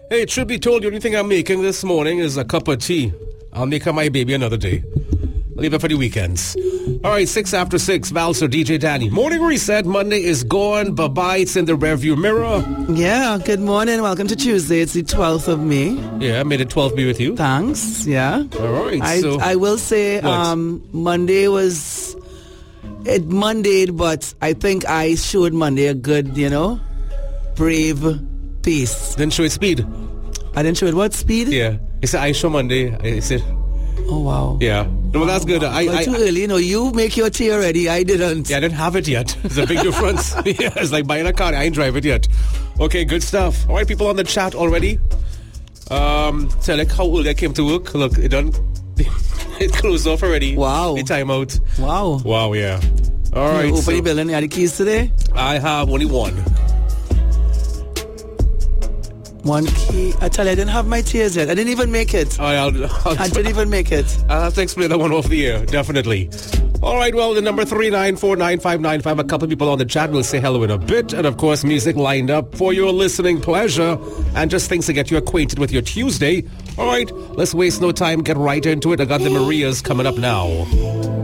Hey, truth be told, the only thing I'm making this morning is a cup of tea. I'll make her my baby another day. I'll leave it for the weekends. All right, 6 after 6, Valser, DJ Danny. Morning reset. Monday is gone. Bye-bye. It's in the rearview mirror. Yeah, good morning. Welcome to Tuesday. It's the 12th of May. Yeah, may the 12th be with you. Thanks. Yeah. All right. I will say Monday was... It Mondayed, but I think I showed Monday a good, brave pace. Didn't show it speed. I didn't show it what speed? Yeah. He said, I show Monday. I said... Oh, wow. Yeah. No, that's good. But too early. You make your tea already. I didn't. Yeah, I didn't have it yet. There's a big difference. Yeah, it's like buying a car. I ain't drive it yet. Okay, good stuff. All right, people on the chat already. Tell like how old I came to work. Look, it done. It closed off already. Wow. The timeout. Wow. Wow, yeah. All right. Open the building. You had the keys today? I have only one. One key. I tell you, I didn't have my tears yet. I didn't even make it. I didn't even make it. I'll have to explain that one off the air, definitely. All right, well, the number 3949595. A couple of people on the chat will say hello in a bit. And, of course, music lined up for your listening pleasure. And just things to get you acquainted with your Tuesday. All right, let's waste no time. Get right into it. I got the Marias coming up now.